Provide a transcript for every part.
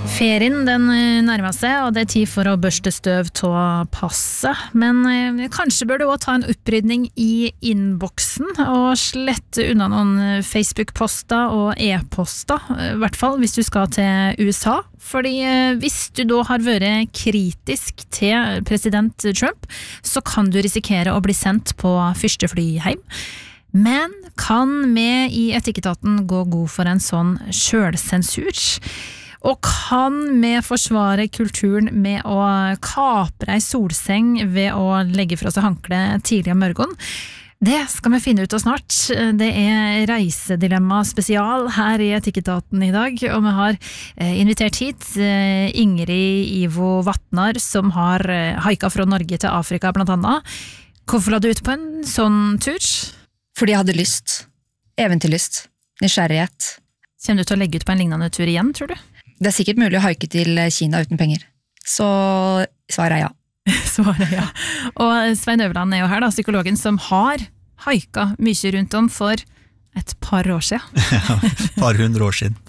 Ferien den nærmer seg, og det tid for å børste støv av passet. Men kanskje bør du også ta en opprydning i innboksen og slette unna noen Facebook-poster og e-poster, i hvert fall hvis du skal til USA. Fordi hvis du da har vært kritisk til president Trump, så kan du risikere å bli sendt på første fly hjem. Men kan vi i Etikketaten gå god for en sånn selvsensur? Og kan vi forsvare kulturen med å kapre ei solseng ved å legge fra seg håndkle tidlig om morgenen? Det skal vi finne ut av snart. Det Reisedilemma spesial her i Etikketaten i dag, og vi har invitert hit Ingrid Ivo Vatnar, som har haiket fra Norge til Afrika blant annet. Hvorfor la du ut på en sånn tur? Fordi jeg hadde lyst. Eventyrlyst. Nysgjerrighet. Kommer du til å legge ut på en lignende tur igjen, tror du? Det sikkert mulig å haike til Kina uten penger. Så svaret ja. Svaret ja. Og Svein Øverland jo her da, psykologen som har haiket mye rundt om for et par år siden. Ja, par hundre år siden.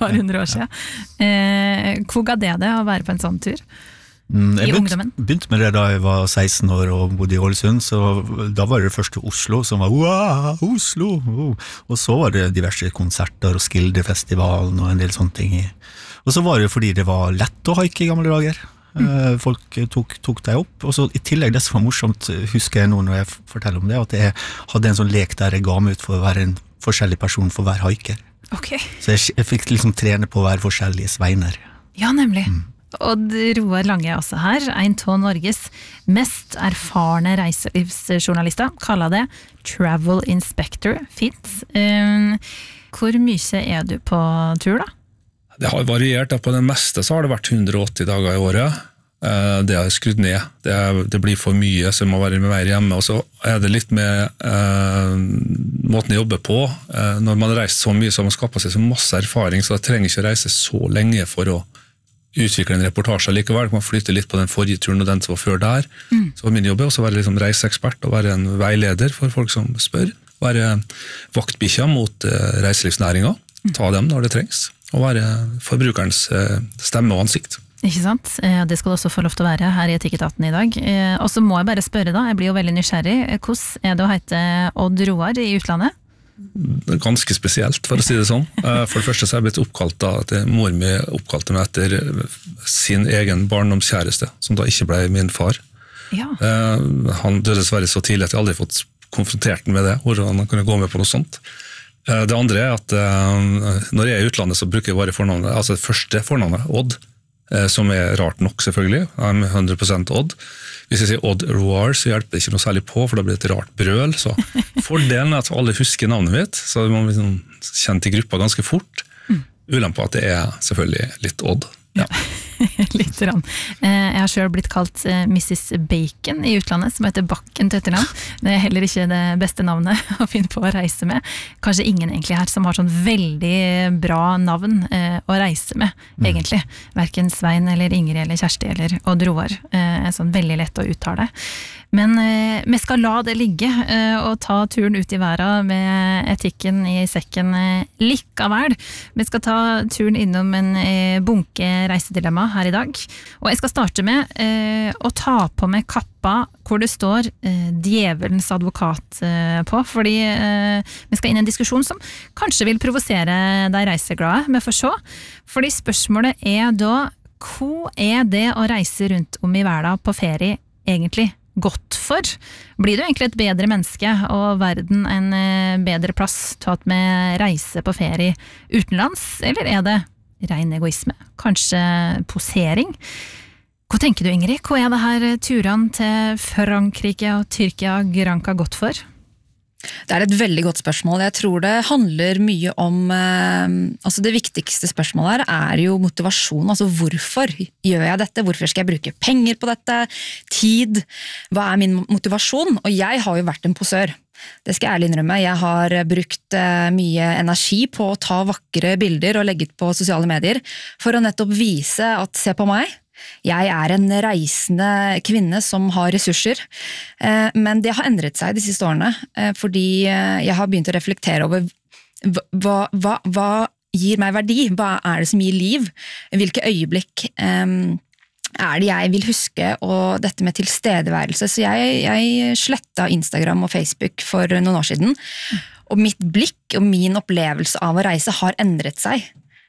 Hvor ga det å være på en sånn tur? Jeg begynte med det da jeg var 16 år og bodde i Ålesund, så da var det første Oslo som var wow, Oslo, og så var det diverse konserter og Skildefestivalen og en del sånne ting. Og så var det fordi det var lett å haike i gamle dager. Folk tok deg opp, og så i tillegg det som var morsomt, husker jeg nå når jeg forteller om det, at jeg hadde en sånn lek der jeg ga meg ut for å være en forskjellig person for hver haiker. Okay. Så jeg fikk liksom trene på å være forskjellige sveiner. Ja, nemlig. Og Roar Lange er også her, en av Norges mest erfarne reiselivsjournalister, kaller det Travel Inspector, fint. Hvor mye du på tur da? Det har variert, på det meste så har det vært 180 dager i året. Det har skrudd ned. Det blir for mye, så jeg må være mer hjemme. Og så det litt med måten jeg jobber på. Når man reiser så mye, så har man skaffet seg så masse erfaring, så jeg trenger ikke å reise så lenge for å utvikle en reportasje likevel. Man flytter litt på den forrige turen og den som var før der. Så var min jobb også å være liksom reiseekspert og være en veileder for folk som spør. Være vaktbikkja mot reiselivsnæringen. Ta dem når det trengs. Og være forbrukerens stemme og ansikt. Ikke sant? Det skal du også få lov til å være her i Etikketaten i dag. Og så må jeg bare spørre da, jeg blir jo veldig nysgjerrig. Hvordan det å hete Odd Roar i utlandet? Det ganske spesielt, for å si det sånn. For det første så jeg blitt oppkalt at mor mi oppkalte meg etter sin egen barndomskjæreste, som da ikke ble min far. Ja. Han døde dessverre så tidlig at jeg aldri fått konfrontert den med det, hvordan han kunne gå med på noe sånt. Det andre at når jeg i utlandet så bruker jeg bare fornavnet, altså det første fornavnet, Odd, som rart nok selvfølgelig, I'm 100% Odd. Hvis jeg sier Odd Roar så hjelper det ikke noe særlig på, for da blir det et rart brøl, så fordelen at alle husker navnet mitt, så man blir sånn kjent i gruppa ganske fort. Ulempe på at det selvfølgelig litt Odd. Ja. Litt rann. Jeg har selv blitt kalt Mrs. Bacon i utlandet, som heter Bakken til etternavn. Det heller ikke det beste navnet å finne på å reise med. Kanskje ingen egentlig her som har sånn veldig bra navn å reise med, egentlig. Hverken Svein eller Ingrid eller Kjersti eller Odd Roar. Sånn veldig lett å uttale. Men vi skal la det ligge og ta turen ut i verden med etikken i sekken likevel. Vi skal ta turen innom en bunke reisedilemma her i dag. Og jeg skal starte med å ta på meg kappa hvor det står djevelens advokat på, fordi vi skal inn i en diskusjon som kanskje vil provosere de reiseglade, vi får se. Fordi spørsmålet da, hva det å reise rundt om i verden på ferie egentlig godt for? Blir du egentlig et bedre menneske og verden en bedre plass til at vi reiser på ferie utenlands, eller det ren egoisme? Kanskje posering? Hva tenker du, Ingrid? Hva det her turene til Frankrike og Tyrkia Granca godt for? Det et veldig godt spørsmål. Jeg tror det handler mye om altså det viktigste spørsmålet her jo motivasjon. Altså hvorfor gjør jeg dette? Hvorfor skal jeg bruke penger på dette? Tid? Hva min motivasjon? Og jeg har jo vært en posør. Det skal jeg ærlig innrømme. Jeg har brukt mye energi på å ta vakre bilder og legge ut på sosiale medier for å nettopp vise at se på meg. Jeg en reisende kvinne som har ressurser, men det har endret seg de siste årene, fordi jeg har begynt å reflektere over hva gir meg verdi? Hva det som gir liv? Hvilke øyeblikk det jeg vil huske, og dette med tilstedeværelse. Så jeg slettet Instagram og Facebook for noen år siden, og mitt blikk og min opplevelse av å reise har endret seg.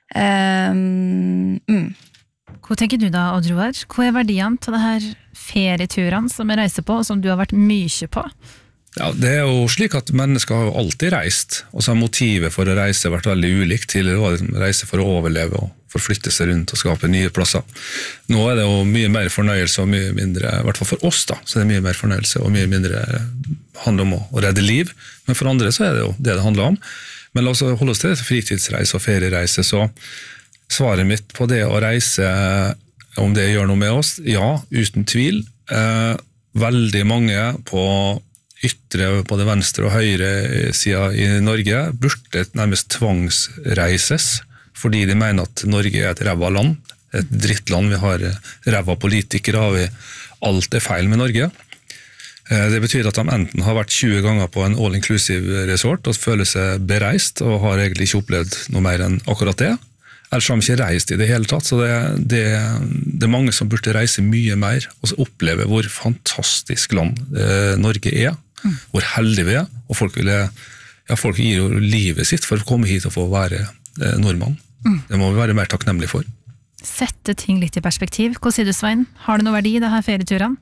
Hva tenker du da, Oddroar? Hva verdien til det her ferieturene som jeg reiser på, og som du har vært mye på? Ja, det jo slik at mennesker har jo alltid reist, og så har motivet for å reise vært veldig ulikt. Tidligere var det reise for å overleve og forflytte seg rundt og skape nye plasser. Nå det jo mye mer fornøyelse og mye mindre, I hvert fall for oss da, så det mye mer fornøyelse og mye mindre handler om å redde liv, men for andre så det jo det handler om. Men la oss holde oss til fritidsreise og feriereise, så svaret mitt på det å reise, om det gjør noe med oss, ja, uten tvil. Veldig mange på ytre, både venstre og høyre siden I Norge, burde nærmest tvangsreises, fordi de mener at Norge et ræva land, et drittland, vi har ræva politikere, alt feil med Norge. Det betyr at de enten har vært 20 ganger på en all-inclusive resort og føler seg bereist, og har egentlig ikke opplevd noe mer enn akkurat det. Ellers har de ikke reist I det hele tatt, så det mange som burde reise mye mer, og oppleve hvor fantastisk land Norge hvor heldige vi og folk gir jo livet sitt for å komme hit og få være nordmann. Det må vi være mer takknemlige for. Sette ting litt I perspektiv. Hva sier du, Svein? Har det noe verdi, det her ferieturene?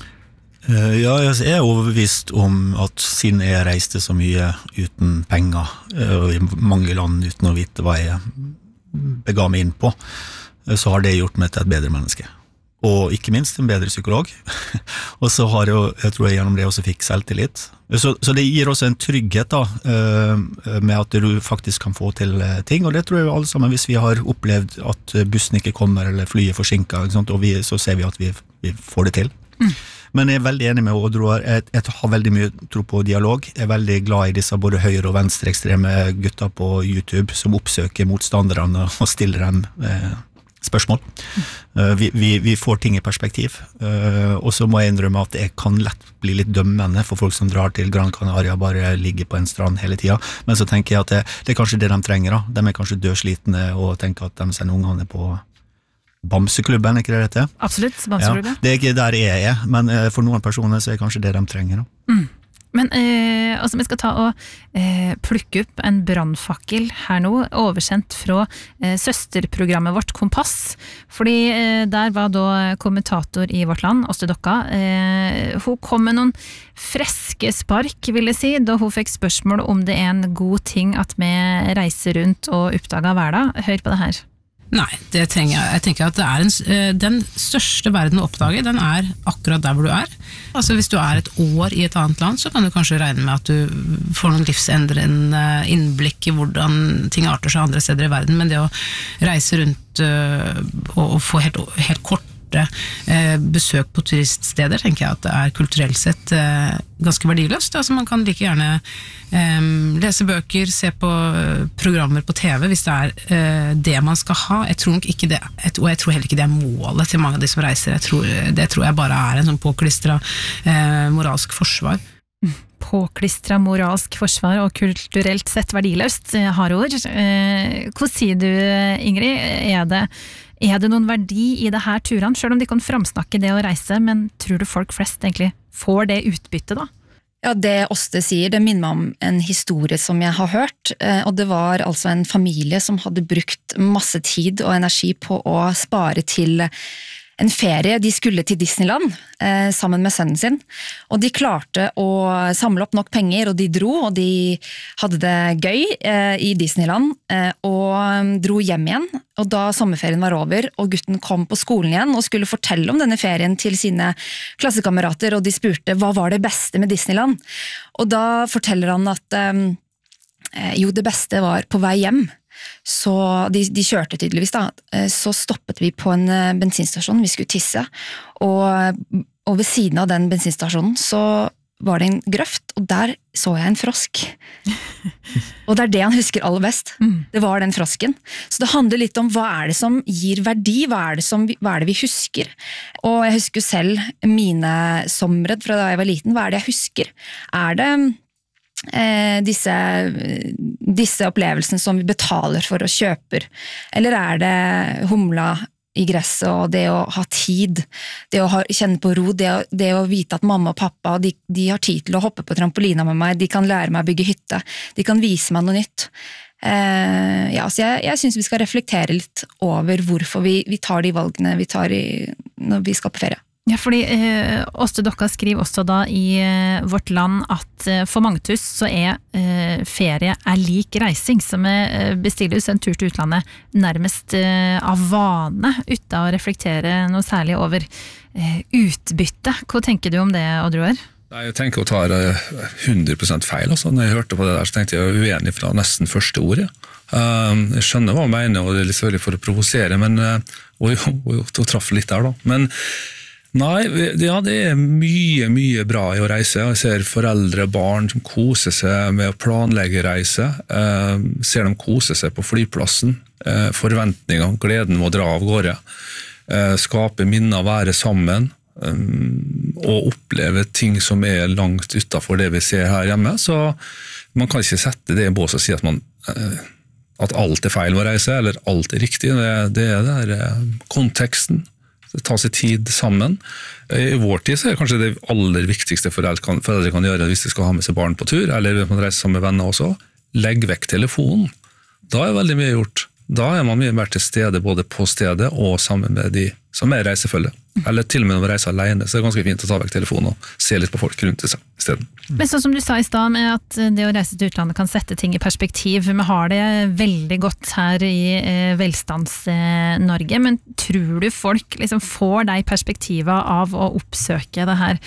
Ja, jeg overbevist om at siden jeg reiste så mye uten penger, og I mange land uten å vite hva jeg bega meg inn på, så har det gjort meg til et bedre menneske. Og ikke minst en bedre psykolog. Og så har jeg tror jeg gjennom det også fikk selvtillit. Så det gir også en trygghet da, med at du faktisk kan få til ting, og det tror jeg alle sammen, hvis vi har opplevd at bussen ikke kommer, eller flyet forsinket, og så ser vi at vi får det til. Men jeg veldig enig med Oddroar, jeg har veldig mye tro på dialog, jeg veldig glad I disse både høyre- og venstreekstreme gutter på YouTube, som oppsøker motstanderne og stiller dem spørsmål. Vi får ting I perspektiv, og så må jeg innrømme at jeg kan lett bli litt dømmende for folk som drar til Gran Canaria bare ligger på en strand hele tiden, men så tenker jeg at det kanskje det de trenger da. De kanskje dødslitne og tenker at de sender ungene på Bamseklubben, ikke det dette? Absolutt, Bamseklubben. Ja, det ikke der jeg men for noen personer så det kanskje det de trenger da. Men altså, vi skal ta og plukke opp en brannfakkel her nå, oversendt fra søsterprogrammet vårt Kompass, fordi der var da kommentator I vårt land, Åste Dokka. Hun kom med noen freske spark, vil jeg si, da hun fikk spørsmål om det en god ting at vi reiser rundt og oppdager hverdag. Hør på det her. Nei, det trenger jeg. Jeg tenker at det den største verden å oppdage, den akkurat der hvor du Altså hvis du et år I et annet land, så kan du kanskje regne med at du får noen livsendrende innblikk I hvordan ting arter seg andre steder I verden, men det å reise rundt og få helt kort besøk på turiststeder, tenker jeg at det kulturelt sett ganske verdiløst. Altså man kan like gjerne lese bøker, se på programmer på TV hvis det det man skal ha. Jeg tror nok ikke det, og jeg tror heller ikke det målet til mange av de som reiser. Det tror jeg bare en sånn påklistret moralsk forsvar. Påklistret moralsk forsvar og kulturelt sett verdiløst, har ord. Hva sier du, Ingrid? Er det noen verdi I det her turene, selv om de kan framsnakke det å reise, men tror du folk flest egentlig får det utbyttet da? Ja, det Åste sier, det minner meg om en historie som jeg har hørt, og det var altså en familie som hadde brukt masse tid og energi på å spare til en ferie. De skulle til Disneyland sammen med sønnen sin, og de klarte å samle opp nok penger, og de dro, og de hadde det gøy I Disneyland, og dro hjem igjen, og da sommerferien var over, og gutten kom på skolen igjen, og skulle fortelle om denne ferien til sine klassekamerater, og de spurte, hva var det beste med Disneyland? Og da forteller han at jo, det beste var på vei hjem, så de kjørte tydeligvis da, så stoppet vi på en bensinstasjon, vi skulle tisse, og ved siden av den bensinstasjonen så var det en grøft, og der så jeg en frosk. Og det det han husker aller best. Det var den frosken. Så det handler litt om hva det som gir verdi, hva det vi husker. Og jeg husker selv mine somre fra da jeg var liten, hva det jeg husker? Det disse opplevelsene som vi betaler for å kjøpe, eller det humla i gresset og det å ha tid, det å kjenne på ro, det å vite at mamma og pappa de har tid til å hoppe på trampolina med meg, de kan lære meg å bygge hytte, de kan vise meg noe nytt. Så jeg synes vi skal reflektere litt over hvorfor vi tar de valgene vi tar når vi skal på ferie. Ja, fordi Åste Dokka skriver også da i Vårt Land at for Magthus så ferie lik reising, som bestiller oss en tur til utlandet nærmest av vane, uten å reflektere noe særlig over utbytte. Hva tenker du om det, Oddrúar? Jeg tenker å ta 100% feil. Altså. Når jeg hørte på det der, så tenkte jeg uenig fra nesten første ordet. Jeg skjønner hva han mener, og det litt selvfølgelig for å provosere, men, og traff litt der da. Men nei, ja, det mye bra i å reise. Jeg ser foreldre og barn som koser seg med å planlegge reise. Ser dem kose seg på flyplassen. Forventninger, gleden må dra av gårde. Skape minner, være sammen. Og oppleve ting som langt utenfor det vi ser her hjemme. Så man kan ikke sette det i bås og si at alt feil med å reise, eller alt riktig. Det der konteksten. Ta seg tid sammen. I vår tid så det kanskje det aller viktigste foreldre kan gjøre hvis de skal ha med seg barn på tur, eller hvis man reiser sammen med venner også. Legg vekk telefonen. Da veldig mye gjort. Da man mye mer til stede både på stedet og sammen med de som reisefølge. Eller til og med når man reiser alene, så det ganske fint å ta vekk telefonen og se litt på folk rundt seg i stedet. Men sånn som du sa i sted, med at det å reise til utlandet kan sette ting i perspektiv, vi har det veldig godt her i velstands-Norge, men tror du folk liksom får de perspektivet av å oppsøke det her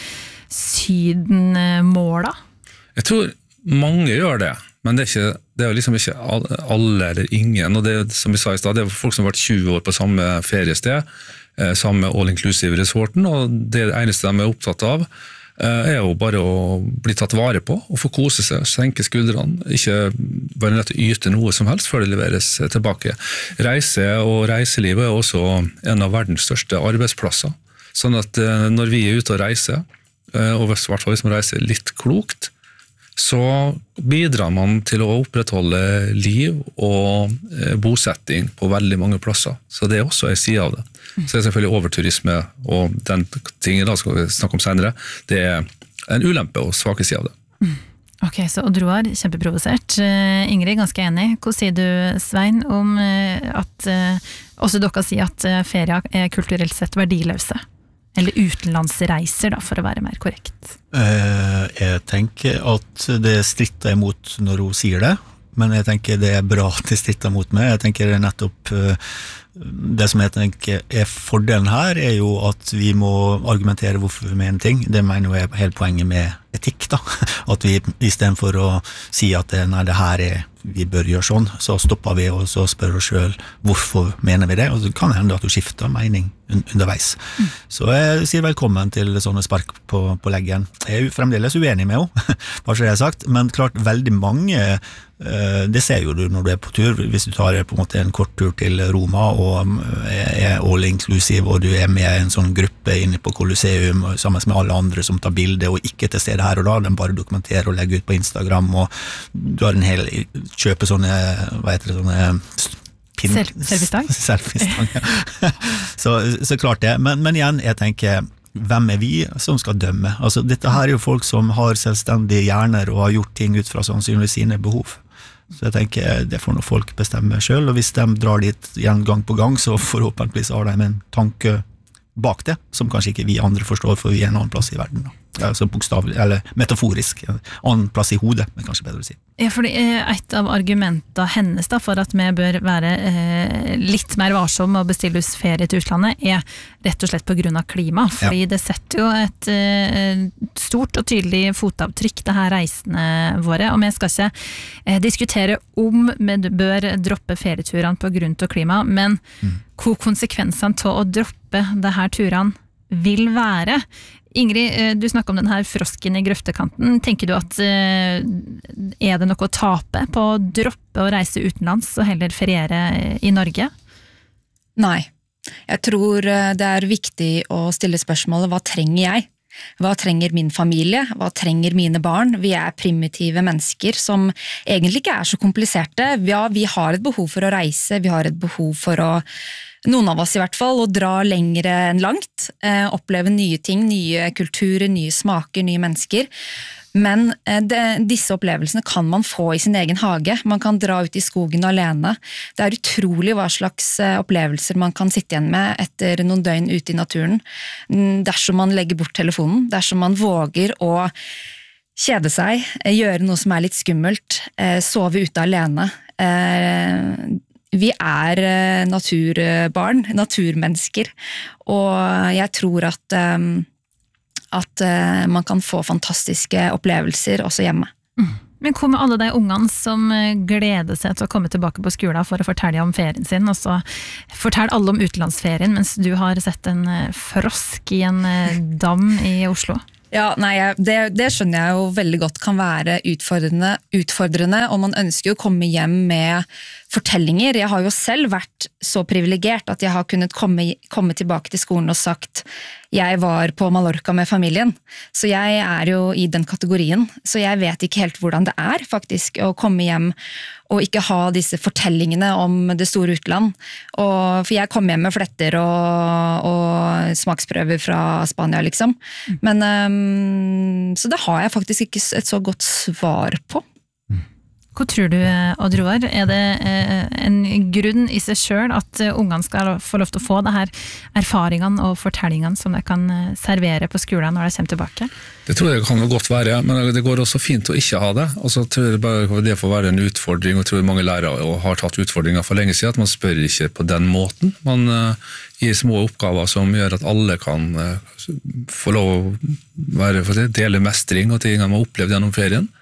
sydenmåla? Jeg tror mange gjør det, men det er liksom ikke alle eller ingen, og det som vi sa i sted, det folk som har vært 20 år på samme feriested, samme all-inclusive resorten, og det eneste de opptatt av jo bare å bli tatt vare på og få kose seg, senke skuldrene, ikke være nødt til å yte noe som helst før det leveres tilbake. Reise og reiselivet også en av verdens største arbeidsplasser, sånn at når vi ute og reiser, og i hvert fall hvis man reiser litt klokt, så bidrar man til å opprettholde liv og bosetting på veldig mange plasser. Så det også en side av det. Så det selvfølgelig overturisme og den tingen da skal vi snakke om senere. Det en ulempe og svake side av det. Ok, så Oddrúar, kjempeprovosert. Ingrid, ganske enig. Hva sier du, Svein, om at også dere sier at ferie kulturelt sett verdiløse? Eller utenlandsreiser da, for å være mer korrekt. Jeg tenker at det stritter imot når hun sier det, men jeg tenker det bra at det stritter mot meg. Jeg tenker nettopp det som jeg tenker fordelen her jo at vi må argumentere hvorfor vi mener ting. Det mener jeg hele poenget med etikk da. At vi i stedet for å si at nei, det her vi bør gjøre sånn, så stopper vi og så spør oss selv hvorfor mener vi det, og så kan det hende at du skifter mening underveis. Så jeg sier velkommen til sånne spark på leggen. Jeg fremdeles uenig med henne, bare så jeg har sagt, men klart veldig mange, det ser jo du når du på tur, hvis du tar på en måte en kort tur til Roma og all inclusive, og du med en sånn gruppe inne på Colosseum sammen med alle andre som tar bilder og ikke til stede her og da, de bare dokumenterer og legger ut på Instagram, og du har en hel kjøper sånne, hva heter det, sånne selfiestang, ja. så klart det, men igjen, jeg tenker hvem vi som skal dømme? Altså, dette her jo folk som har selvstendige hjerner og har gjort ting ut fra sannsynligvis sine behov. Så jeg tenker, det får noe folk bestemme selv, og hvis de drar dit igjen gang på gang, så forhåpentligvis har de en tanke bak det, som kanskje ikke vi andre forstår, for vi en annen plass i verden da. Altså bokstavlig, eller metaforisk, en annen plass i hodet, men kanskje bedre å si. Ja, fordi et av argumentene hennes da, for at vi bør være litt mer varsomme og bestille oss ferie til utlandet, rett og slett på grunn av klima, fordi det setter jo et stort og tydelig fotavtrykk, det her reisene våre, og vi skal ikke diskutere om vi bør droppe ferieturene på grunn av klima, men hvor konsekvensene til å droppe det her turene vil være. Ingrid, du snakker om den her frosken i grøftekanten. Tenker du at det noe å tape på å droppe å reise utenlands og heller feriere i Norge? Nei. Jeg tror det viktig å stille spørsmålet, hva trenger jeg? Hva trenger min familie? Hva trenger mine barn? Vi primitive mennesker som egentlig ikke så kompliserte. Ja, vi har et behov for å reise, vi har et behov for å, noen av oss i hvert fall, å dra lengre enn langt, oppleve nye ting, nye kulturer, nye smaker, nye mennesker. Men disse opplevelsene kan man få i sin egen hage. Man kan dra ut i skogen alene. Det utrolig hva slags opplevelser man kan sitte igjen med etter noen døgn ute i naturen. Dersom man legger bort telefonen, dersom man våger å kjede seg, gjøre noe som litt skummelt, sove ute alene. Vi naturbarn, naturmennesker, og jeg tror at man kan få fantastiske opplevelser også hjemme. Men hvor med alle de ungene som gleder seg til å komme tilbake på skolen for å fortelle om ferien sin, og så fortell alle om utenlandsferien, mens du har sett en frosk i en dam i Oslo? Ja, nei, det skjønner jeg jo veldig godt kan være utfordrende, og man ønsker jo å komme hjem med fortellinger. Jeg har jo selv vært så privilegert at jeg har kunnet komme tilbake til skolen og sagt jeg var på Mallorca med familien, så jeg jo i den kategorien, så jeg vet ikke helt hvordan det faktisk å komme hjem og ikke ha disse fortellingene om det store utland, for jeg kom hjem med fletter og smaksprøver fra Spania liksom, men så det har jeg faktisk ikke et så godt svar på. Hva tror du, Odd Roar? Det en grunn i seg selv at ungene skal få lov til å få det her erfaringene og fortellingene som de kan servere på skolen når de kommer tilbake? Det tror jeg kan godt være, men det går også fint å ikke ha det. Og så tror jeg bare det får være en utfordring, og jeg tror mange lærere har tatt utfordringer for lenge siden, at man spør ikke på den måten. Man gir små oppgaver som gjør at alle kan få lov å dele mestring og ting man har opplevd gjennom ferien.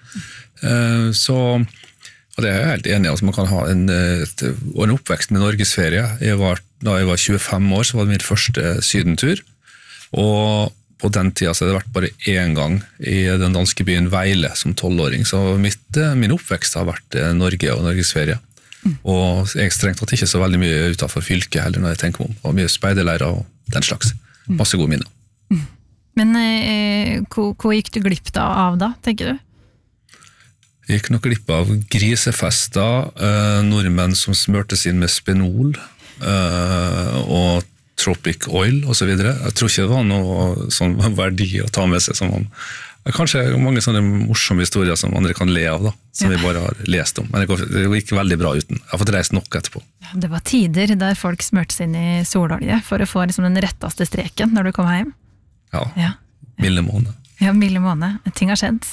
Og det jeg helt enig i, man kan ha en oppvekst med Norgesferie. Da jeg var 25 år, så var det min første sydentur, og på den tiden så hadde det vært bare en gang i den danske byen Vejle som 12-åring, så min oppvekst har vært Norge og Norgesferie. Og jeg strengt tatt ikke så veldig mye utenfor fylket heller når jeg tenker om, og mye speiderleirer og den slags. Masse gode minner. Men hva gikk du glipp av da, tenker du? Jeg gikk nok glipp av grisefester, nordmenn som smørtes inn med spenol og tropic oil og så videre. Jeg tror ikke det var noe sånn verdi å ta med seg. Kanskje mange sånne morsomme historier som andre kan le av, da, som vi bare har lest om. Men det gikk veldig bra uten. Jeg har fått reist nok etterpå. Det var tider der folk smørtes inn i sololje for å få liksom den retteste streken når du kom hjem. Ja. Milde måned. Ja, milde måned. Ting har skjedd.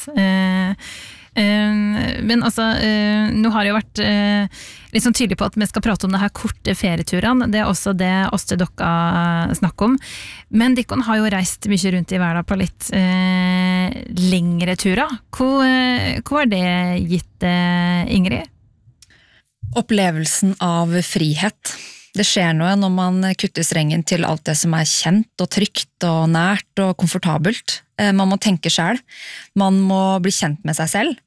Men altså, nå har det jo vært litt sånn tydelig på at vi skal prate om det her korte ferieturene, det også det oss til dere snakker om, men dere har jo reist mye rundt i verden på litt lengre turer. Hva har det gitt, Ingrid? Opplevelsen av frihet. Det skjer noe når man kutter strengen til alt det som kjent og trygt og nært og komfortabelt. Man må tenke selv, man må bli kjent med seg selv,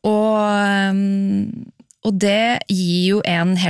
og det gir jo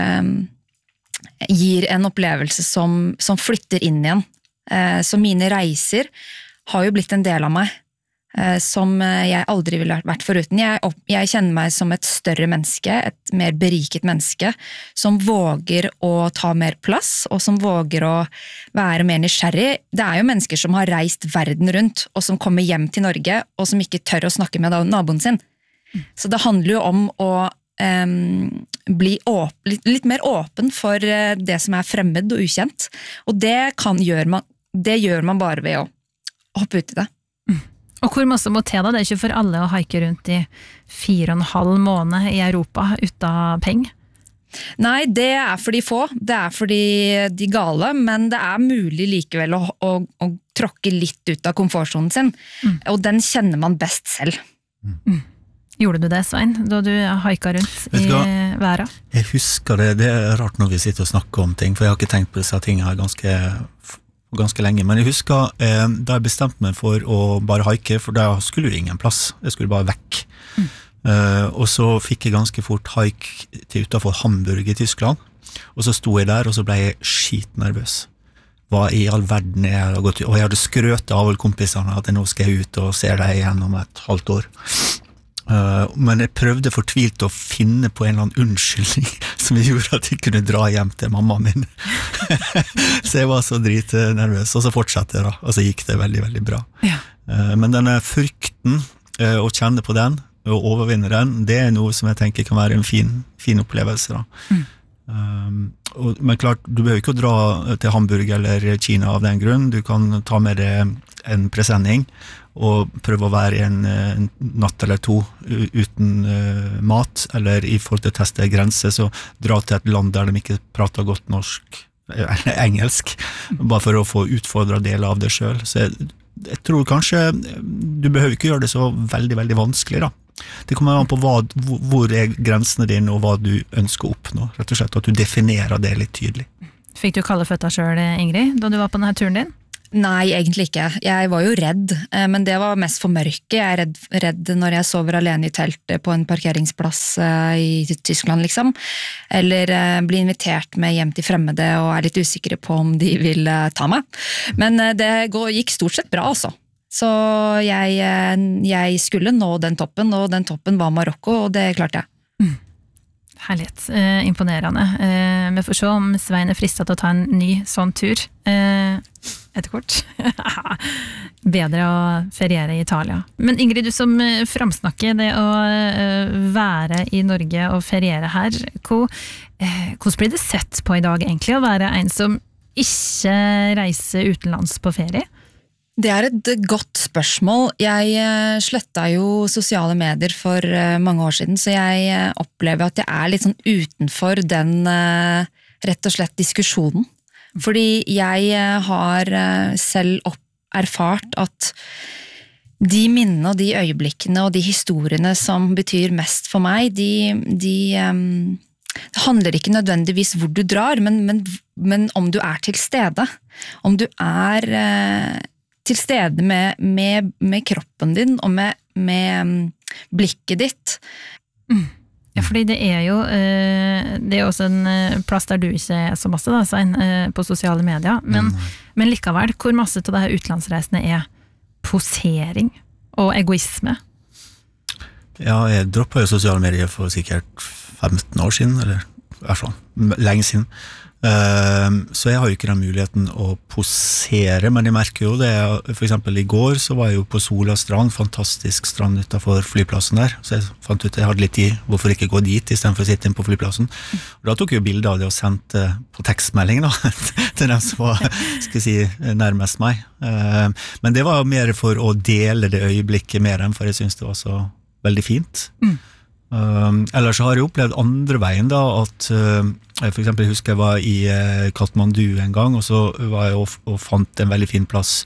gir en opplevelse som flytter inn igjen. Så mine reiser har jo blitt en del av meg, som jeg aldri ville vært foruten. Jeg kjenner meg som et større menneske, et mer beriket menneske, som våger å ta mer plass, og som våger å være mer nysgjerrig. Det jo mennesker som har reist verden rundt, og som kommer hjem til Norge, og som ikke tør å snakke med naboen sin. Så det handler jo om å bli litt mer åpen for det som fremmed og ukjent, og det gjør man bare ved å hoppe ut i det. Og hvor masse må til da? Det ikke for alle å haike rundt i 4,5 måneder i Europa uten penger? Nei, det for de få. Det for de gale, men det mulig likevel å tråkke litt ut av komfortzonen sin. Og den kjenner man best selv. Gjorde du det, Svein, da du haika rundt i verden? Jeg husker det. Det rart når vi sitter og snakker om ting, for jeg har ikke tenkt på disse tingene ganske lenge, men jeg husker da jeg bestemte meg for å bare haike, for da skulle jo ingen plass, jeg skulle bare vekk. Og så fikk jeg ganske fort haik til utenfor Hamburg i Tyskland, og så sto jeg der, og så ble jeg skitnervøs. hva i all verden jeg har gått og jeg hadde skrøtet av alle kompisene at nå skal jeg ut og se deg igjen om et halvt år. Men jeg prøvde fortvilt å finne på en eller annen unnskyldning som gjorde at jeg kunne dra hjem til mamma min. Så jeg var så dritnervøs, og så fortsatte jeg da, og så gikk det veldig, veldig bra. Ja. Men denne frykten, å kjenne på den, og overvinne den, det noe som jeg tenker kan være en fin opplevelse da. Men klart, du behøver ikke å dra til Hamburg eller Kina av den grunn, du kan ta med deg en presenning, og prøve å være en natt eller to uten mat, eller i forhold til å teste grenser, så dra til et land der de ikke prater godt norsk, eller engelsk, bare for å få utfordret deler av det selv. Så jeg tror kanskje, du behøver ikke gjøre det så veldig, veldig vanskelig da. Det kommer an på hvor grensene dine, og hva du ønsker å oppnå, rett og slett, at du definerer det litt tydelig. Fikk du kalle føtta selv, Ingrid, da du var på denne turen din? Nei, egentlig ikke. Jeg var jo redd, men det var mest for mørket. Jeg er redd når jeg sover alene i teltet på en parkeringsplass i Tyskland, liksom. Eller blir invitert med hjem til fremmede og er litt usikre på om de vil ta meg. Men det gikk stort sett bra, altså. Så jeg skulle nå den toppen, og den toppen var Marokko, og det klarte jeg. Herlighet, imponerende. Vi får se om Svein fristet til å ta en ny sånn tur etter kort. Bedre å feriere i Italia. Men Ingrid, du som framsnakker det å være i Norge og feriere her, hvordan blir det sett på i dag egentlig å være en som ikke reiser utenlands på ferie? Det er et godt spørsmål. Jeg slettet jo sosiale medier for mange år siden, så jeg opplever at jeg er litt sånn utenfor den rett og slett diskusjonen. Fordi jeg har selv erfart at de minnene og de øyeblikkene og de historiene som betyr mest for meg, det handler ikke nødvendigvis hvor du drar, men om du er til stede. Om du er til stede med kroppen din og med blikket ditt. Ja, fordi det er jo også en plass der du ikke er så masse da, Svein, på sosiale medier, men likevel, hvor masse av det her utenlandsreisene er posering og egoisme? Ja, jeg droppet jo sosiale medier for sikkert 15 år siden, eller i hvert fall lenge siden. Så jeg har jo ikke den muligheten å posere, men jeg merker jo det, for eksempel i går så var jeg jo på Sola strand, fantastisk strand utenfor flyplassen der, så jeg fant ut at jeg hadde litt tid, hvorfor ikke gå dit i stedet for å sitte inn på flyplassen, og da tok jeg jo bilder av det og sendte på tekstmelding da, til dem som var, skal jeg si, nærmest meg, men det var mer for å dele det øyeblikket med dem, for jeg synes det var så veldig fint. Ellers har jeg opplevd andre veien da, at for eksempel jeg husker jeg var i Kathmandu en gang, og så var jeg og fant en veldig fin plass,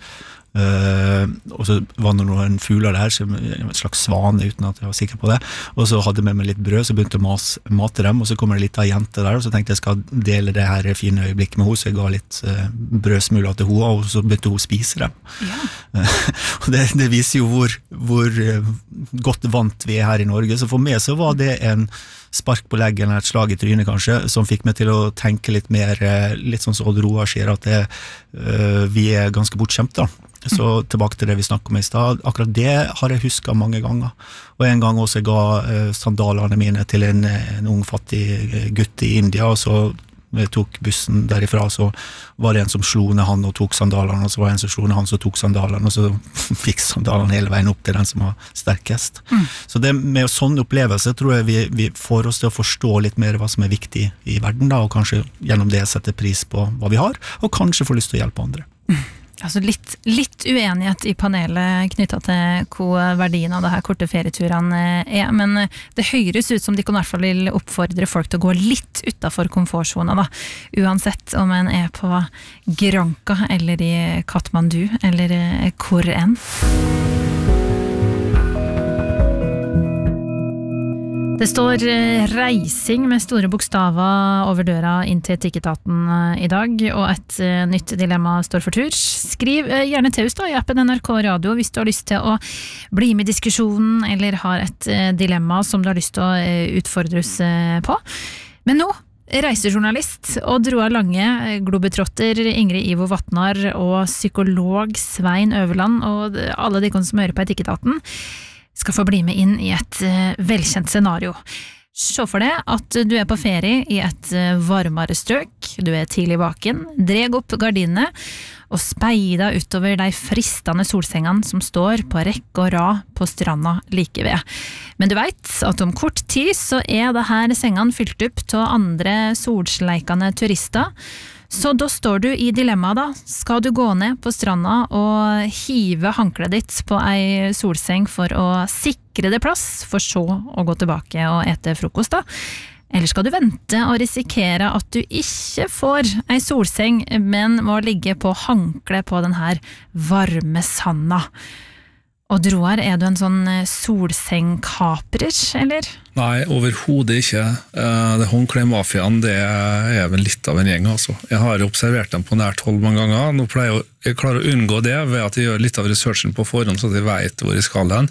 og så var det noen fugler der, en slags svane uten at jeg var sikker på det, og så hadde jeg med meg litt brød, så begynte jeg å mate dem, og så kommer det litt av jente der, og så tenkte jeg skal dele det her fine øyeblikket med henne, så jeg ga litt brødsmuler til henne, og så begynte hun å spise dem. Ja. Og det viser jo hvor godt vant vi er her i Norge, så for meg så var det en spark på leggen, et slag i trynet kanskje, som fikk meg til å tenke litt mer, litt sånn som Odd Roar sier, at vi er ganske bortskjemt da. Så tilbake til det vi snakket om i sted, akkurat det har jeg husket mange ganger. Og en gang også jeg ga sandalene mine til en ung fattig gutt i India, og så jeg tok bussen derifra, så var det en som slo ned han og tok sandalene, og så var det en som slo ned han som tok sandalene, og så fikk sandalene hele veien opp til den som var sterkest. Så det med sånne opplevelser tror jeg vi får oss til å forstå litt mer hva som er viktig i verden da, og kanskje gjennom det sette pris på hva vi har, og kanskje få lyst til å hjelpe andre. Altså litt uenighet i panelet knyttet til hva verdien av det her korte ferieturene er, men det høres ut som de kan i hvert fall vil oppfordre folk til å gå litt utenfor komfortzona da, uansett om en er på Granca eller i Kathmandu eller hvor enn. Det står reising med store bokstaver over døra inn til Ticketaten i dag, og et nytt dilemma står for tur. Skriv gjerne til oss da i appen NRK Radio hvis du har lyst til å bli med i diskusjonen, eller har et dilemma som du har lyst til å utfordre oss på. Men nå reisejournalist Odd Roar Lange, globetrotter Ingrid Ivo Vatnar og psykolog Svein Øverland og alle de som hører på Etikketaten skal få bli med inn i et velkjent scenario. Se for deg at du på ferie i et varmere strøk, du tidlig vaken, dreg opp gardinene og speida utover de fristende solsengene som står på rekke og rad på stranda like ved. Men du vet at om kort tid så det her sengene fylt opp til andre solsleikende turister, så da står du i dilemma da. Skal du gå ned på stranda og hive hanklet ditt på ei solseng for å sikre det plass, for så å gå tilbake og ete frokost da? Eller skal du vente og risikere at du ikke får ei solseng, men må ligge på hanklet på den her varme sanda? Og Roar, du en sånn solsengkaprer, eller? Nei, overhodet ikke. Det håndklemafiaen, det vel litt av en gjeng, altså. Jeg har observert dem på nært hold mange ganger. Nå jeg klarer å unngå det ved at jeg gjør litt av researchen på forhånd, så at jeg vet hvor jeg skal hen,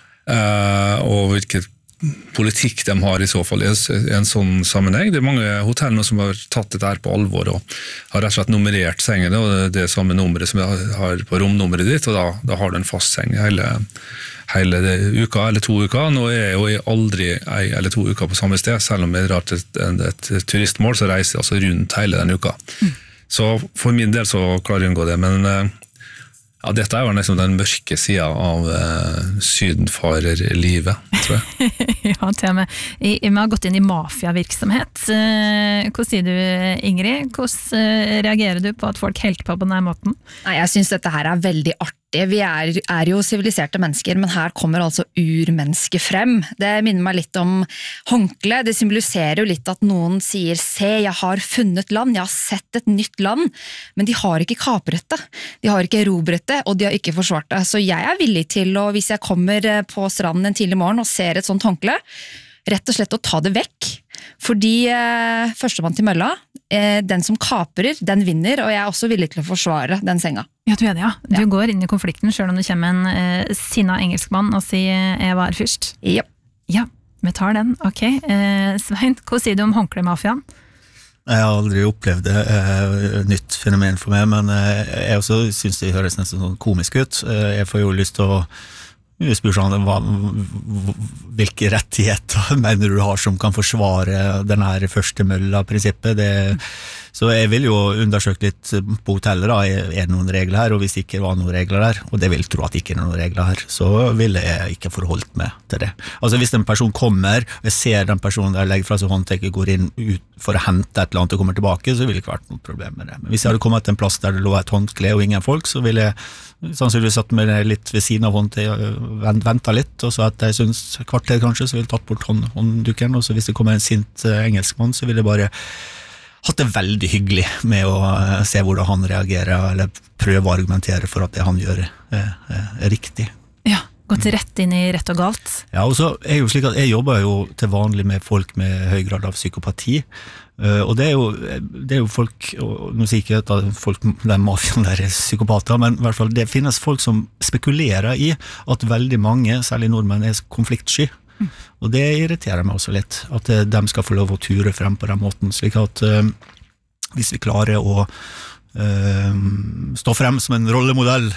og hvilket politikk de har i så fall i en sånn sammenheng. Det mange hotell nå som har tatt dette her på alvor og har rett og slett nummerert sengene, og det samme nummeret som jeg har på romnummeret ditt, og da har du en fast seng hele uka eller 2 uker. Nå jeg jo aldri 1 eller 2 uker på samme sted, selv om jeg drar til et turistmål, så reiser jeg altså rundt hele den uka. Så for min del så klarer jeg å unngå det, men ja, dette jo nesten den mørke siden av sydenfarerlivet, tror jeg. Ja, til og med. Vi har gått inn i mafiavirksomhet. Hva sier du, Ingrid? Hvordan reagerer du på at folk helt på denne måten? Nei, jeg synes dette her veldig artig. Vi jo siviliserte mennesker, men her kommer altså urmennesket frem. Det minner meg litt om håndkle. Det symboliserer jo litt at noen sier, se, jeg har funnet land, jeg har sett et nytt land, men de har ikke kapret det, de har ikke erobret det, og de har ikke forsvart det. Så jeg villig til, og hvis jeg kommer på stranden en tidlig morgen og ser et sånt håndkle, rett og slett å ta det vekk. Fordi førstemann til mølla, den som kaprer, den vinner, og jeg også villig til å forsvare den senga. Ja, du det, ja. Du går inn i konflikten selv om det kommer en sinna engelskmann og sier jeg var først. Ja. Ja, vi tar den. Ok. Svein, hva sier du om håndklemafiaen? Jeg har aldri opplevd det, nytt fenomen for meg, men jeg også synes det høres nesten sånn komisk ut. Jeg får jo lyst til å spørre hvilke rettigheter mener du har som kan forsvare denne første mølla-prinsippet. Så jeg vil jo undersøke litt på hotellet da, det noen regler her, og hvis det ikke var noen regler der, og det vil tro at det ikke noen regler her, så vil jeg ikke forholdt meg til det. Altså hvis en person kommer, og jeg ser den personen der legger fra seg håndtaket, går inn ut for å hente et eller annet og kommer tilbake, så vil det ikke vært noe problem med det. Men hvis jeg hadde kommet til en plass der det lå et håndkle og ingen folk, så ville jeg sannsynligvis satt meg litt ved siden av håndtaket, ventet litt, og så at jeg synes kvarter kanskje, så ville jeg tatt bort håndduken, og så hvis det kommer en sint engelskmann, så ville jeg bare hatt det veldig hyggelig med å se hvordan han reagerer, eller prøve å argumentere for at det han gjør riktig. Ja, gått rett inn i rett og galt. Ja, og så jo slik at jeg jobber jo til vanlig med folk med høy grad av psykopati, og det jo folk, og nå sier ikke at folk, den mafiaen der psykopater, men i hvert fall det finnes folk som spekulerer i at veldig mange, særlig nordmenn, konfliktsky. Og det irriterer meg også litt, at de skal få lov å ture frem på den måten, slik at hvis vi klarer å stå frem som en rollemodell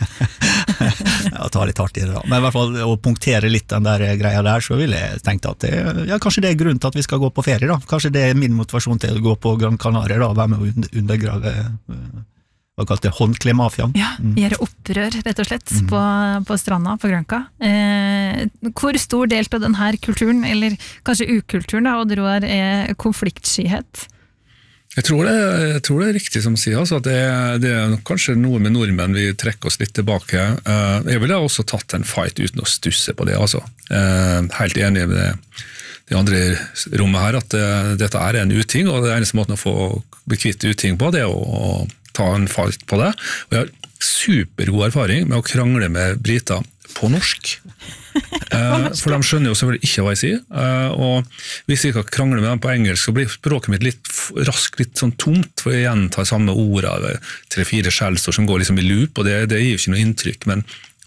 ta litt hardt i det da, men i hvert fall å punktere litt den der greia der, så vil jeg tenke at kanskje det grunnen til at vi skal gå på ferie da, kanskje det min motivasjon til å gå på Gran Canaria da, være med å undergrave hva kalt det, håndklemafiaen. Ja, gjøre opprør rett og slett på stranda, på Granca. Hvor stor del av denne kulturen, eller kanskje ukulturen da, og det er konfliktskyhet? Jeg tror det riktig som sier, altså, at det kanskje noe med nordmenn vi trekker oss litt tilbake. Jeg ville også tatt en fight uten å stusse på det, altså. Helt enig med det andre rommet her, at dette en uting, og det eneste måten å få bekvitt uting på, det å ta en fight på det. Og jeg har supergod erfaring med å krangle med briter på norsk. For de skjønner jo selvfølgelig ikke hva jeg sier, og hvis jeg kan krangle med dem på engelsk, så blir språket mitt litt raskt litt sånn tomt, for jeg gjentar samme ord av 3-4 skjellsord som går liksom i loop, og det gir jo ikke noe inntrykk, men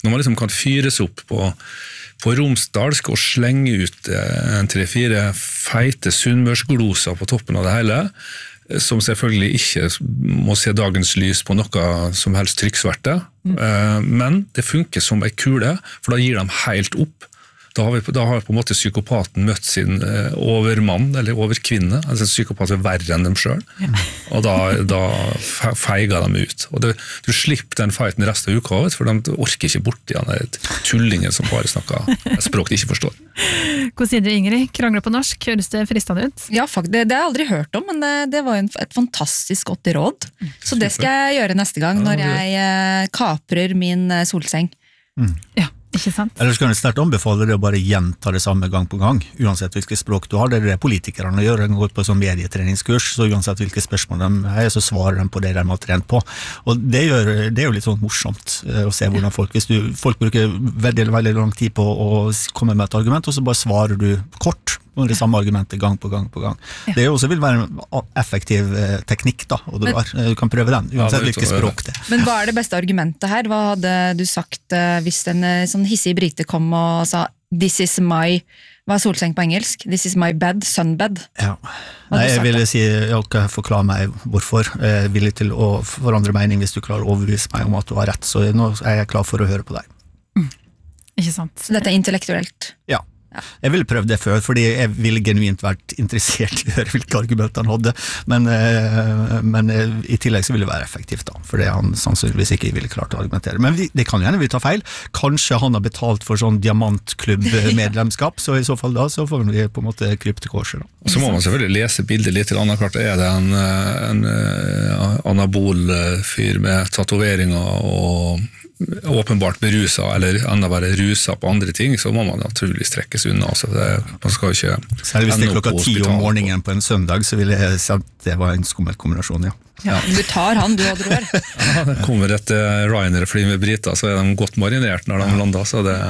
Når man liksom kan fyres opp på romsdalsk og slenge ut 3-4 feite sunnmørsgloser på toppen av det hele, som selvfølgelig ikke må se dagens lys på noe som helst trykksverte, men det funker som en kule, for da gir de helt opp. Da har på en måte psykopaten møtt sin overmann, eller overkvinne, altså psykopat verre enn dem selv, og da feiger de ut. Og du slipper den fighten resten av uka, for de orker ikke bort igjen, det tullingen som bare snakker språk de ikke forstår. Hva sier du, Ingrid? Krangler på norsk, høres det fristende ut? Ja, faktisk, det har jeg aldri hørt om, men det var jo et fantastisk godt råd. Så det skal jeg gjøre neste gang, når jeg kaprer min solseng. Ja. Ikke sant? Ellers kan jeg sterkt anbefale det å bare gjenta det samme gang på gang, uansett hvilke språk du har. Det er det politikerne gjør, de går på sånn medietreningskurs, så uansett hvilke spørsmål de har, så svarer de på det de har trent på. Og det er jo litt sånn morsomt å se hvordan folk bruker veldig lang tid på å komme med et argument, og så bare svarer du kort på det samme argumentet gang på gang på gang. Det også vil være en effektiv teknikk da, og du kan prøve den, uansett hvilke språk det er. Men hva er det beste argumentet her? Hva hadde du sagt hvis en sånn hissig brite kom og sa "This is my", hva er solseng på engelsk? "This is my bed", sunbed. Ja. Nei, jeg ville si, jeg kan forklare meg hvorfor. Jeg er villig til å forandre mening hvis du klarer å overbevise meg om at du har rett, så nå er jeg klar for å høre på deg. Ikke sant? Så dette er intellektuelt? Ja. Jeg ville prøvd det før, fordi jeg ville genuint vært interessert i å høre hvilke argumenter han hadde, men i tillegg så ville det være effektivt da, fordi han sannsynligvis ikke ville klart å argumentere. Men det kan gjerne vi ta feil. Kanskje han har betalt for sånn diamantklubb-medlemskap, så i så fall da så får vi på en måte krype til korset da. Så må man selvfølgelig lese bildet litt til annet klart. Er det en anabol fyr med tatoveringer og åpenbart berusa, eller enda være rusa på andre ting, så må man naturligvis trekkes unna. Så man skal jo ikke selv hvis det er klokka 10 om morgenen på en søndag, så ville jeg si at det var en skummel kombinasjon, ja. Ja, du tar han, du hadde rør. Ja, det kommer et Ryanair-fly med briter, så er de godt marinert når de lander, så det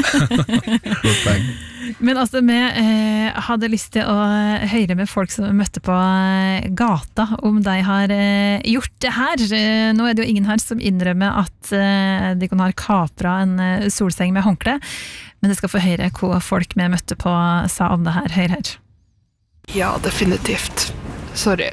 godt poeng. Men altså, vi hadde lyst til å høre med folk som møtte på gata, om de har gjort det her. Nå er det jo ingen her som innrømmer at de kan ha kapret en solseng med håndkle, men det skal få høre hva folk vi møtte på sa om det her. Hør her. Ja, definitivt. Sorry.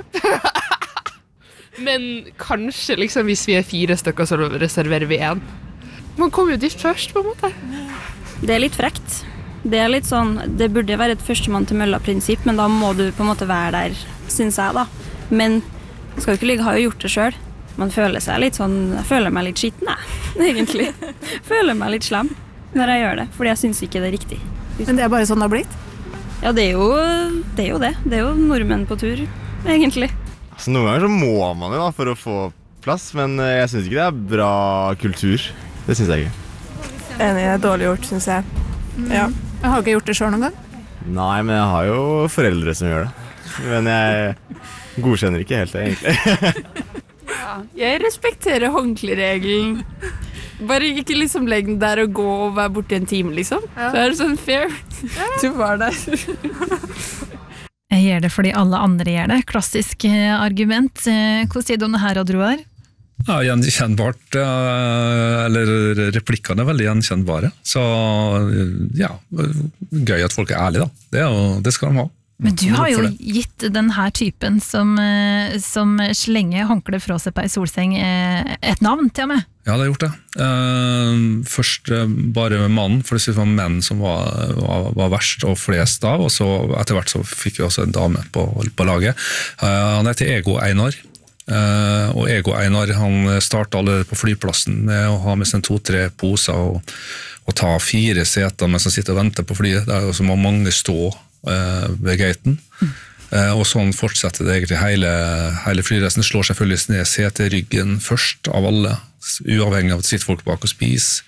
Men kanskje liksom, hvis vi er 4 stykker, så reserverer vi 1. Man kommer jo dit først, på en måte. Det er litt frekt. Det er litt sånn, det burde være et førstemann til mølla-prinsipp, men da må du på en måte være der, synes jeg da. Men jeg skal jo ikke ligge, har jo gjort det selv. Man føler seg litt sånn, jeg føler meg litt skitten, egentlig. Føler meg litt slem når jeg gjør det, fordi jeg synes ikke det er riktig. Men det er bare sånn det har blitt? Ja, det er jo det. Det er jo nordmenn på tur, egentlig. Så noen ganger så må man jo da for å få plass, men jeg synes ikke det er bra kultur. Det synes jeg ikke. Enig, det er dårlig gjort, synes jeg. Ja. Jeg har ikke gjort det selv noen gang. Nei, men jeg har jo foreldre som gjør det. Men jeg godkjenner ikke helt det, egentlig. Ja, jeg respekterer håndkleregelen. Bare ikke liksom legg den der og gå og være borte en time, liksom. Ja. Så er det sånn fair. Du var der. Jeg gjør det fordi alle andre gjør det. Klassisk argument. Hva sier du om det her, Oddroar? Ja, gjenkjennbart, eller replikkene er veldig gjenkjennbare. Så ja, gøy at folk er ærlige da. Det skal de ha. Men du har jo gitt den her typen som slenger håndkle fra seg på en solseng et navn til og med. Ja, det har gjort det. Først bare med mannen, for det var menn som var verst og flest av, og så etter hvert så fikk vi også en dame på laget. Han heter Ego Einar. Og Ego Einar, han startet allerede på flyplassen med å ha med seg 2-3 poser og ta 4 seter mens han sitter og venter på flyet. Det er jo så mange stå ved gaten. Og sånn fortsetter det egentlig hele flyreisen. Slår selvfølgelig ned seteryggen først av alle, uavhengig av at sitter folk bak og spiser.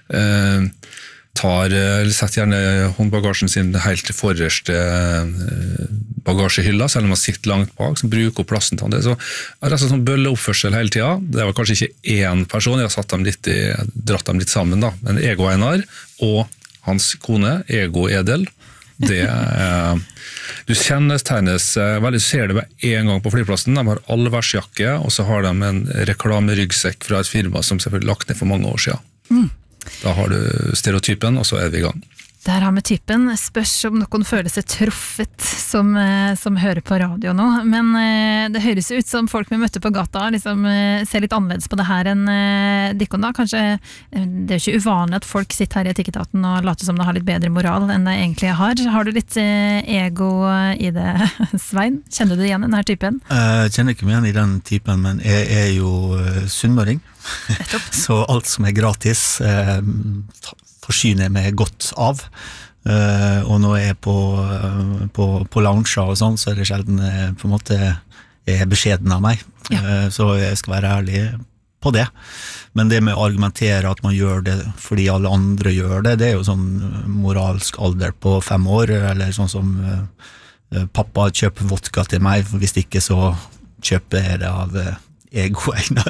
Setter gjerne håndbagasjen sin helt til forreste bagasjehylla, selv om man sitter langt bak, så bruker opp plassen til det. Så det er sånn bølleoppførsel hele tiden. Det var kanskje ikke én person, jeg har dratt dem litt sammen da. Men Ego Einar og hans kone, Ego Edel, det du kjennetegnes veldig, ser det med en gang på flyplassen. De har allværsjakke, og så har de en reklameryggsekk fra et firma som selvfølgelig lagt ned for mange år siden. Da har du stereotypen, og så vi I gang. Der har vi typen. Spørs om noen føler seg truffet som hører på radio nå, men det høres ut som folk vi møtte på gata liksom, ser litt annerledes på det her enn Dikkon da. Kanskje, det ikke uvanlig at folk sitter her I Etikketaten og later som de har litt bedre moral enn de egentlig har. Har du litt ego I det, Svein? Kjenner du igjen denne typen? Jeg kjenner ikke meg igjen I den typen, men jeg jo sunnmøring. Så alt som gratis forsyner jeg meg godt av. Og når jeg på lounger og sånn, så det sjelden på en måte beskjeden av meg. Så jeg skal være ærlig på det. Men det med å argumentere at man gjør det fordi alle andre gjør det, det jo sånn moralsk alder på 5 år, eller sånn som pappa kjøper vodka til meg, for hvis ikke så kjøper jeg det av ego Einar.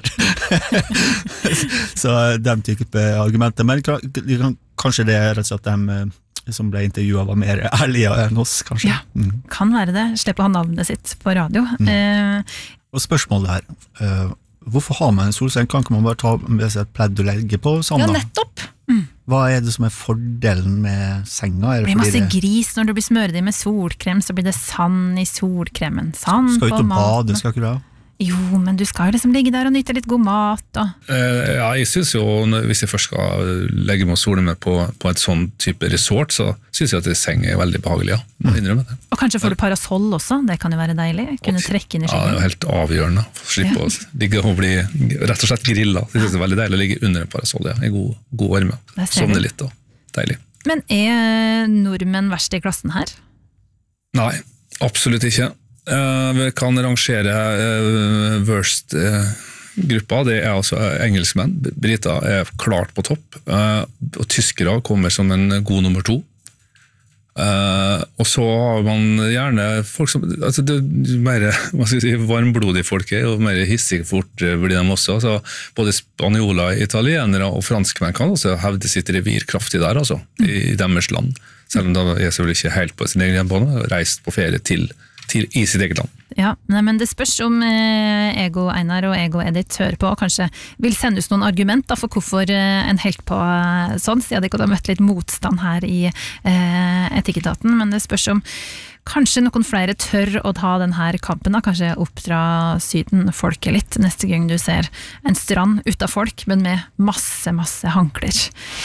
Så den type argumenter, men kanskje det rett og slett dem som ble intervjuet var mer ærlige enn oss, kanskje. Ja, kan være det. Slipp å ha navnet sitt på radio. Og spørsmålet her, hvorfor har man en solseng? Kan ikke man bare ta med seg et pledd og legge på sånn? Ja, nettopp! Hva det som fordelen med senga? Det blir masse gris når du blir smøret I med solkrem, så blir det sand I solkremen. Sand skal ut og bade, maten. skal ikke du ha? Jo, men du skal jo liksom ligge der og nyte litt god mat. Ja, jeg synes jo, hvis jeg først skal legge meg og sole meg på et sånn type resort, så synes jeg at seng veldig behagelig, ja. Må innrømme det. Og kanskje får du parasoll også, det kan jo være deilig. Kunne trekke inn I skjegget. Ja, det helt avgjørende. Slippe å ligge og bli rett og slett grillet. Det synes jeg veldig deilig å ligge under en parasoll, ja. I god varme. Sovne litt og deilig. Men nordmenn verst I klassen her? Nei, absolutt ikke. Vi kan rangere worst gruppa, det altså engelskmenn. Briter klart på topp, og tyskere kommer som en god nummer 2. Og så har man gjerne folk som, altså det mer varmblodige folk og mer hissig fort blir de også, så både spanjoler, italienere og franskmenn kan også hevde sitt revir kraftig der altså, I deres land, selv om de selvfølgelig ikke helt på sin egen hjemmebane, reist på ferie til I sitt eget land. Ja, men det spørs om Ego Einar og Ego Edith hører på og kanskje vil sende oss noen argument for hvorfor en helt på sånn, siden de ikke har møtt litt motstand her I Etikketaten, men det spørs om kanskje noen flere tør å ta denne kampen, kanskje oppdra Syden folket litt neste gang du ser en strand uten folk, men med masse hankler.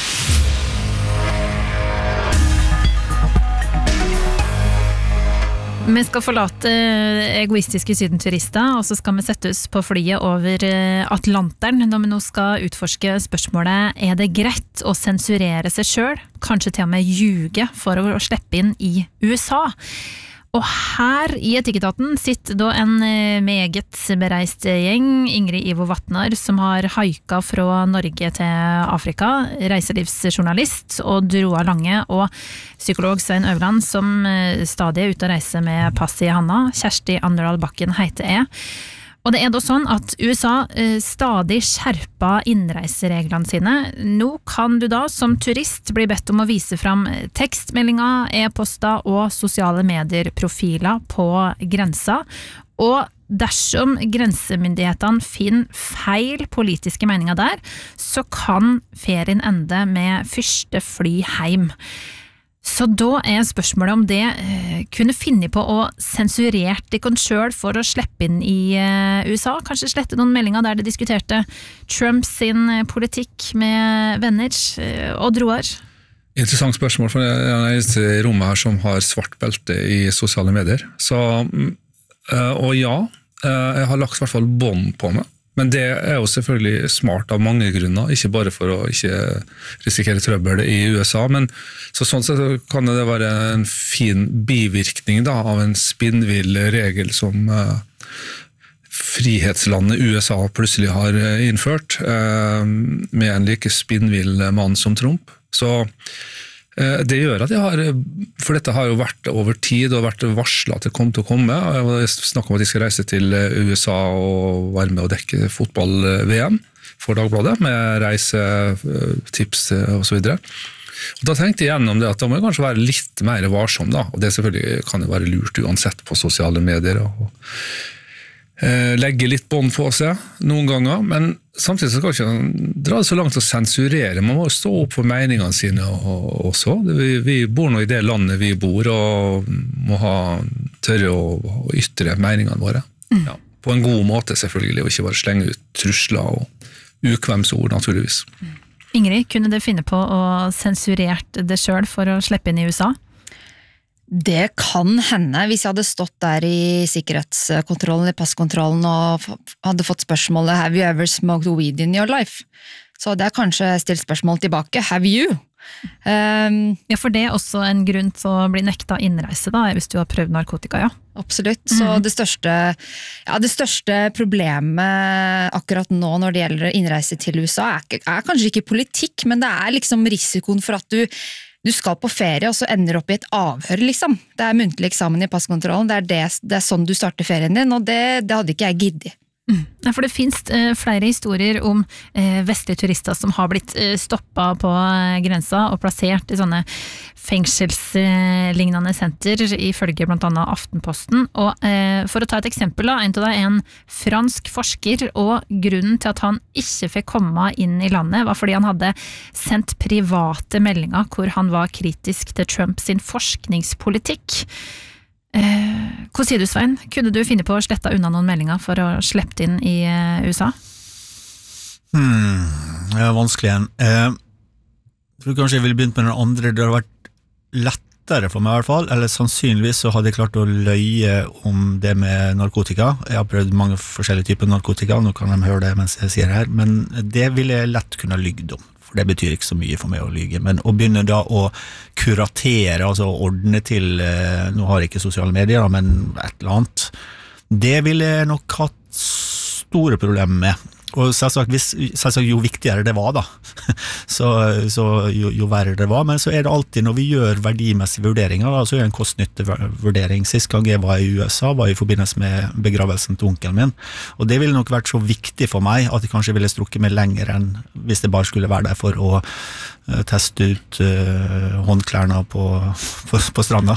Vi skal forlate egoistiske sydenturister, og så skal vi sette oss på flyet over Atlanteren, når vi nå skal utforske spørsmålet, det greit å sensurere seg selv, kanskje til og med ljuge for å slippe inn I USA? Og her I Etikketaten sitter da en meget bereist gjeng, Ingrid Ivo Vatnar, som har haika fra Norge til Afrika, reiselivsjournalist og Roa Lange, og psykolog Svein Øverland, som stadig ute og reiser med pass I handa. Kjersti Anderdal Bakken heter jeg. Og det da sånn at USA stadig skjerper innreisereglene sine. Nå kan du da som turist bli bedt om å vise fram tekstmeldinger, e-poster og sosiale medier-profiler på grensa. Og dersom grensemyndighetene finner feil politiske meninger der, så kan ferien ende med første fly hjem. Så da spørsmålet om det kunne finne på å sensurere dere selv for å slippe inn I USA, kanskje slette noen meldinger der de diskuterte Trump sin politikk med venner og droer. Interessant spørsmål, for jeg eneste I rommet her som har svart belte I sosiale medier. Så, og ja, jeg har lagt I hvert fall bånd på meg. Men det jo selvfølgelig smart av mange grunner, ikke bare for å ikke risikere trøbbel I USA, men sånn sett kan det være en fin bivirkning da, av en spinnvill regel som frihetslandet USA plutselig har innført, med en like spinnvill mann som Trump. Så det gjør at jeg har, for dette har jo vært over tid og vært varslet at det kom til å komme. Jeg snakker om at jeg skal reise til USA og være med og dekke fotball-VM for Dagbladet med reisetips og så videre. Og da tenkte jeg gjennom det at da må jeg kanskje være litt mer varsom da, og det selvfølgelig kan jo være lurt uansett på sosiale medier. legge litt bånd på seg noen ganger, men samtidig så skal ikke dra det så langt å sensurere. Man må stå opp for meningene sine også. Vi bor nå i det landet vi bor, og må tørre å ytre meningene våre. Ja, på en god måte selvfølgelig, og ikke bare slenge ut trusler og ukvemsord naturligvis. Ingrid, kunne du finne på å sensurert det selv for å slippe inn i USA? Det kan hende, hvis jeg hadde stått der i sikkerhetskontrollen, i passkontrollen, og hadde fått spørsmålet «Have you ever smoked weed in your life?» Så hadde jeg kanskje stilt spørsmål tilbake «Have you?» Ja, for det også en grunn til å bli nekta innreise da, hvis du har prøvd narkotika, ja. Absolutt, så det største problemet akkurat nå når det gjelder innreise til USA er kanskje ikke politikk, men det er liksom risikoen for at du skal på ferie, og så ender opp i et avhør, liksom. Det er muntlig eksamen i passkontrollen, det er sånn du starter ferien din, og det hadde ikke jeg giddet. Ja, for det finnes flere historier om vestlige turister som har blitt stoppet på grensa og plassert i sånne fengselslignende senter, ifølge blant annet Aftenposten. Og for å ta et eksempel, en av det er en fransk forsker, og grunnen til at han ikke fikk komme inn i landet var fordi han hadde sendt private meldinger hvor han var kritisk til Trumps forskningspolitikk. Hva sier du, Svein? Kunne du finne på å slette unna noen meldinger for å slippe inn i USA? Det er vanskelig igjen. Jeg tror kanskje jeg ville begynt med den andre. Det har vært lettere for meg i hvert fall, eller sannsynligvis så hadde jeg klart å løye om det med narkotika. Jeg har prøvd mange forskjellige typer narkotika, nå kan de høre det mens jeg sier det her, men det ville jeg lett kunne lygge om. For det betyr ikke så mye for meg å lyge, men å begynne da å kuratere, altså ordne til, nå har jeg ikke sosiale medier, men et eller annet, det ville jeg nok hatt store problemer med. Og selvsagt jo viktigere det var da, så jo verre det var, men så er det alltid når vi gjør verdimessige vurderinger, da, så er det en kost-nytte-vurdering. Sist gang jeg var i USA var i forbindelse med begravelsen til onkelen min, og det ville nok vært så viktig for meg at jeg kanskje ville strukket meg lenger enn hvis det bare skulle være der for å teste ut håndklærne på stranda.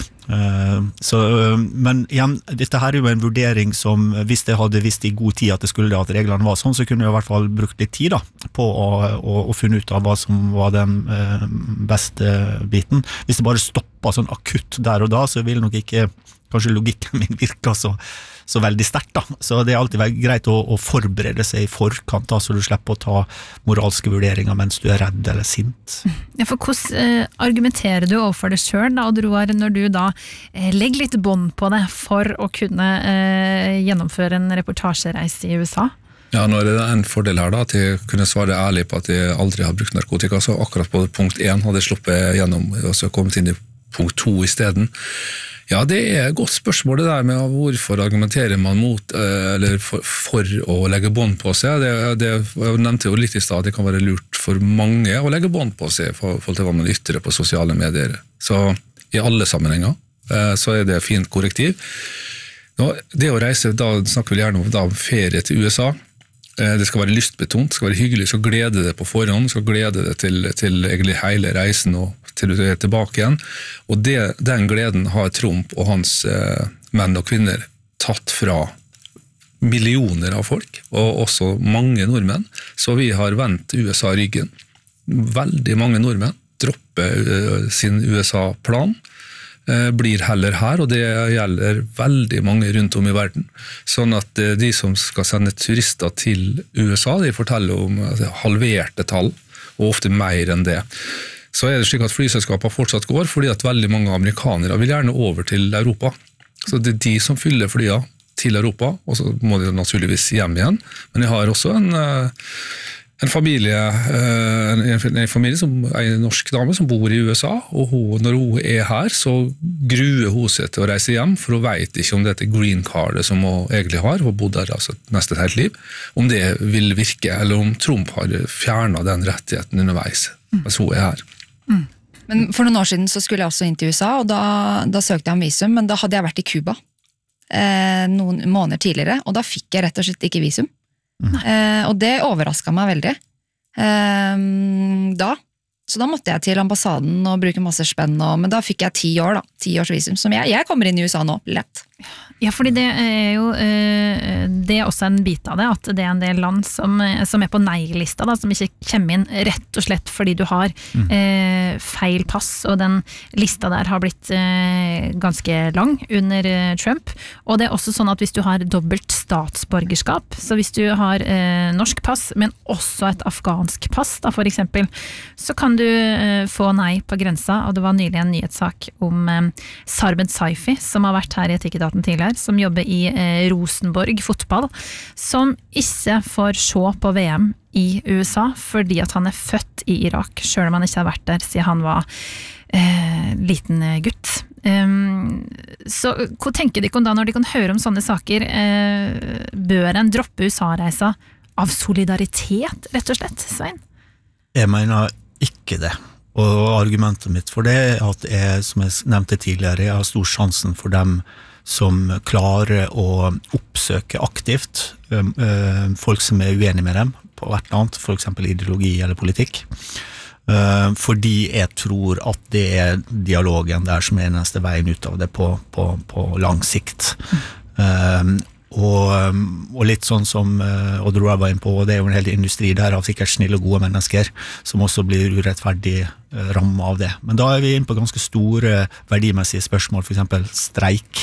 Men igjen, dette her er jo en vurdering som hvis jeg hadde visst i god tid at det skulle at reglene var sånn, så kunne jeg i hvert fall brukt litt tid da, på å finne ut av hva som var den beste biten. Hvis det bare stoppet sånn akutt der og da, så vil nok ikke kanskje logikken min virke så veldig sterkt da. Så det er alltid greit å forberede seg i forkant da, så du slipper å ta moralske vurderinger mens du er redd eller sint. Ja, for hvordan argumenterer du overfor deg selv da, Odroar, når du da legger litt bånd på det for å kunne gjennomføre en reportasjereise i USA? Ja, nå er det en fordel her da, at jeg kunne svare ærlig på at jeg aldri har brukt narkotika, så akkurat på punkt 1 hadde jeg sluppet gjennom, og så kommet inn i punkt 2 i stedet. Ja, det er et godt spørsmål det der med hvorfor argumenterer man mot, eller for å legge bånd på seg. Jeg nevnte jo litt i sted at det kan være lurt for mange å legge bånd på seg for til hva man ytrer på sosiale medier. Så i alle sammenhenger så er det fint korrektiv. Nå, det å reise, da snakker vi gjerne om ferie til USA. Det skal være lystbetont, det skal være hyggelig, så glede det på forhånd, skal glede det til egentlig hele reisen og til du er tilbake igjen. Og den gleden har Trump og hans menn og kvinner tatt fra millioner av folk, og også mange nordmenn. Så vi har vendt USA ryggen. Veldig mange nordmenn dropper sin USA-plan, blir heller her, og det gjelder veldig mange rundt om i verden. Sånn at de som skal sende turister til USA, de forteller om halverte tall, og ofte mer enn det. Så er det slik at flyselskapene fortsatt går, fordi at veldig mange amerikanere vil gjerne over til Europa. Så det er de som fyller flya til Europa, og så må de naturligvis hjem igjen. Men jeg har også en familie, en familie som er en norsk dame som bor i USA, og når hun er her, så gruer hun seg til å reise hjem, for hun vet ikke om dette green cardet som hun egentlig har, hun har bodd der altså nesten et helt liv, om det vil virke, eller om Trump har fjernet den rettigheten underveis, mens hun er her. Men for noen år siden så skulle jeg også inn til USA, og da søkte jeg om visum, men da hadde jeg vært i Cuba noen måneder tidligere, og da fikk jeg rett og slett ikke visum. Og det overrasket meg veldig. Da. Så da måtte jeg til ambassaden og bruke masse spenn, men da fikk jeg 10 år, 10 års visum, som jeg kommer inn i USA nå, lett. Ja, fordi det jo det også en bit av det, at det en del land som på nei-lista, da, som ikke kommer inn rett og slett fordi du har feil pass, og den lista der har blitt ganske lang under Trump. Og det også sånn at hvis du har dobbelt statsborgerskap, så hvis du har norsk pass, men også et afghansk pass, da, for eksempel, så kan du få nei på grensa, og det var nylig en nyhetssak om Sarben Saifi, som har vært her i Etikketaten tidligere, som jobber i Rosenborg fotball, som ikke får se på VM i USA, fordi at han født i Irak, selv om han ikke har vært der siden han var liten gutt. Så hva tenker de da når de kan høre om sånne saker? Bør en droppe USA-reisa av solidaritet, rett og slett, Svein? Jeg mener ikke det. Og argumentet mitt for det at som jeg nevnte tidligere, jeg har stor sjansen for dem som klarer å oppsøke aktivt folk som uenige med dem på hvert eller annet, for eksempel ideologi eller politikk. Fordi jeg tror at det dialogen der som eneste veien ut av det på lang sikt. Og litt sånn som Odd Roar var inne på, det jo en hel industri der av sikkert snille og gode mennesker som også blir urettferdig rammet av det. Men da vi inne på ganske store verdimessige spørsmål, for eksempel streik.